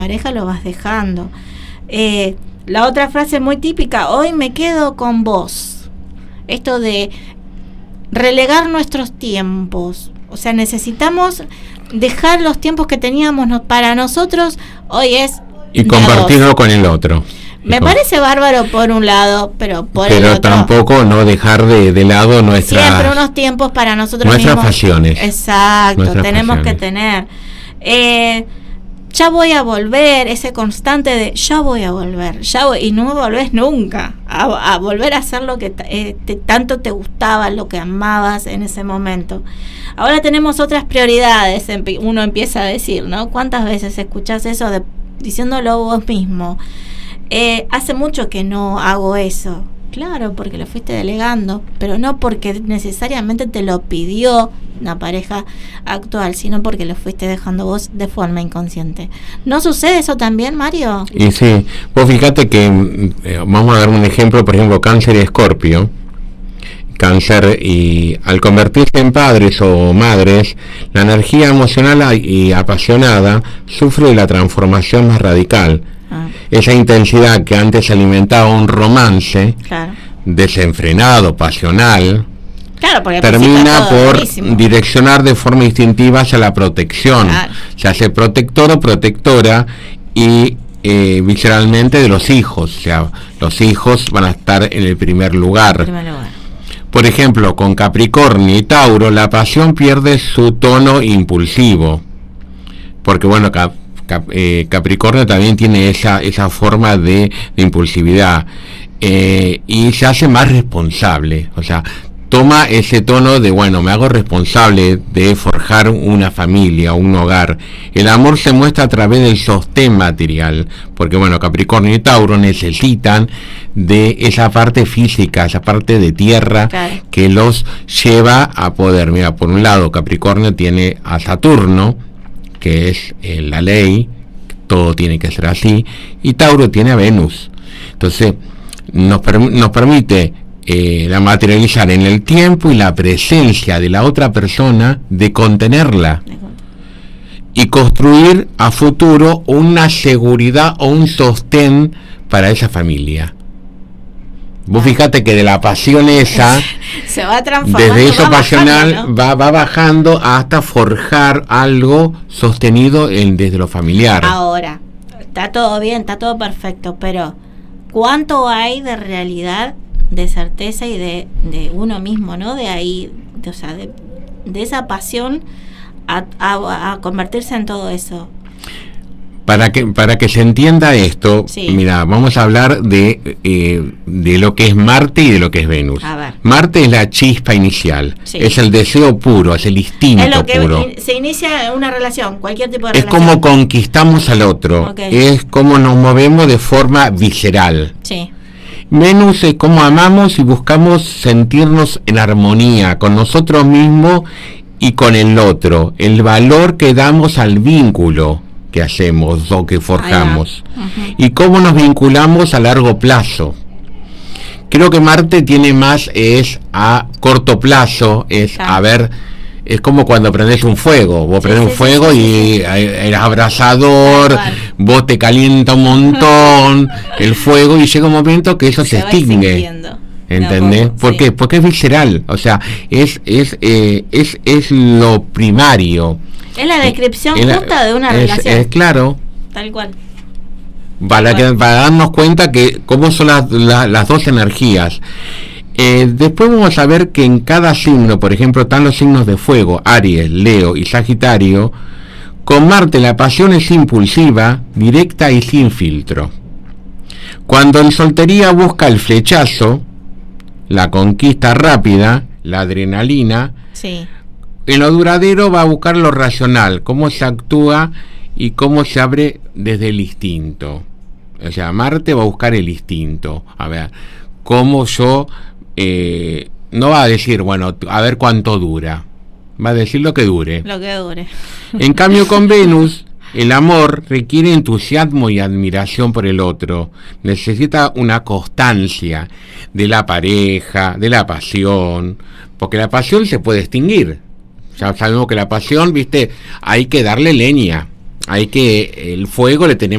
pareja lo vas dejando. La otra frase muy típica, hoy me quedo con vos. Esto de relegar nuestros tiempos. O sea, necesitamos dejar los tiempos que teníamos para nosotros, hoy es... Y compartirlo con el otro. Me parece bárbaro por un lado, pero por el otro... tampoco no dejar de lado nuestras... Siempre unos tiempos para nosotros nuestras mismos. Pasiones. Exacto, Nuestras tenemos pasiones. que tener... ya voy a volver, ese constante de ya voy a volver, y no volvés nunca a volver a hacer lo que tanto te gustaba, lo que amabas en ese momento. Ahora tenemos otras prioridades, uno empieza a decir, ¿no? ¿Cuántas veces escuchás eso diciéndolo vos mismo? Hace mucho que no hago eso. Claro, porque lo fuiste delegando, pero no porque necesariamente te lo pidió una pareja actual, sino porque lo fuiste dejando vos de forma inconsciente. ¿No sucede eso también, Mario? Y sí, vos fíjate que vamos a dar un ejemplo, por ejemplo, Cáncer y Escorpio. Cáncer, y al convertirse en padres o madres, la energía emocional y apasionada sufre la transformación más radical. Esa intensidad que antes alimentaba un romance, claro, desenfrenado, pasional, claro, termina por direccionar de forma instintiva hacia la protección. Claro. Se hace protector o protectora y visceralmente de los hijos. O sea, los hijos van a estar en el primer lugar. Por ejemplo, con Capricornio y Tauro, la pasión pierde su tono impulsivo. Porque bueno, Capricornio también tiene esa forma de impulsividad, y se hace más responsable, o sea, toma ese tono de bueno, me hago responsable de forjar una familia, un hogar. El amor se muestra a través del sostén material, porque bueno, Capricornio y Tauro necesitan de esa parte física, esa parte de tierra, claro, que los lleva a poder, mira, por un lado Capricornio tiene a Saturno, que es la ley, todo tiene que ser así, y Tauro tiene a Venus. Entonces nos permite la materializar en el tiempo y la presencia de la otra persona, de contenerla y construir a futuro una seguridad o un sostén para esa familia. Vos fíjate que de la pasión esa se va transformando, desde eso pasional bajando, ¿no? va bajando hasta forjar algo sostenido desde lo familiar. Ahora, está todo bien, está todo perfecto, pero ¿cuánto hay de realidad, de certeza y de uno mismo, ¿no? De ahí, o sea, de esa pasión a convertirse en todo eso. Para que se entienda esto, sí, mira, vamos a hablar de lo que es Marte y de lo que es Venus. Marte es la chispa inicial, sí, es el deseo puro, es el instinto puro. Es lo que puro. Se inicia en una relación, cualquier tipo de relación. Es como conquistamos al otro, okay, es como nos movemos de forma visceral. Sí. Venus es como amamos y buscamos sentirnos en armonía con nosotros mismos y con el otro, el valor que damos al vínculo que hacemos o que forjamos, y cómo nos vinculamos a largo plazo. Creo que Marte tiene más, es a corto plazo, es a ver, es como cuando prendes un fuego, vos prendés un fuego y eres abrazador, vos te calienta un montón el fuego y llega un momento que eso se extingue. ¿Entendés? ¿Por qué? Porque es visceral, o sea, es lo primario. Es la descripción justa de una relación. Es claro. Tal cual. Para darnos cuenta que cómo son las dos energías. Después vamos a ver que en cada signo, por ejemplo, están los signos de fuego, Aries, Leo y Sagitario. Con Marte la pasión es impulsiva, directa y sin filtro. Cuando en soltería busca el flechazo, la conquista rápida, la adrenalina, sí, en lo duradero va a buscar lo racional, cómo se actúa y cómo se abre desde el instinto. O sea, Marte va a buscar el instinto. A ver, cómo yo... no va a decir, bueno, a ver cuánto dura. Va a decir lo que dure. Lo que dure. En cambio, con Venus, el amor requiere entusiasmo y admiración por el otro. Necesita una constancia de la pareja, de la pasión, porque la pasión se puede extinguir. Ya sabemos que la pasión, viste, hay que darle leña. hay que el fuego le tenemos